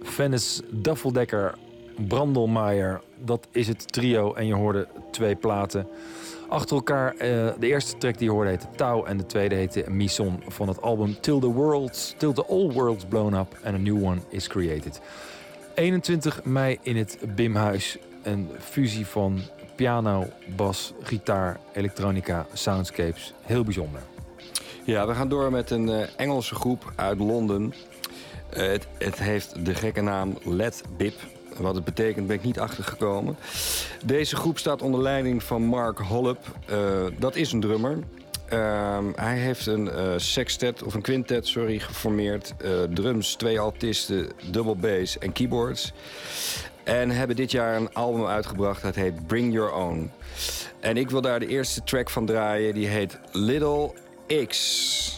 Venice, Duffeldecker, Brandelmeijer. Dat is het trio en je hoorde 2 platen. Achter elkaar, de eerste track die je hoorde heette Tau en de tweede heette Mison van het album Till the All World's Blown Up and a New One is Created. 21 mei in het Bimhuis. Een fusie van piano, bas, gitaar, elektronica, soundscapes. Heel bijzonder. Ja, we gaan door met een Engelse groep uit Londen. Het heeft de gekke naam Let Bip. Wat het betekent ben ik niet achtergekomen. Deze groep staat onder leiding van Mark Hollop. Dat is een drummer. Hij heeft een sextet of een quintet geformeerd. Drums, 2 altisten, double bass en keyboards. En hebben dit jaar een album uitgebracht. Dat heet Bring Your Own. En ik wil daar de eerste track van draaien. Die heet Little X.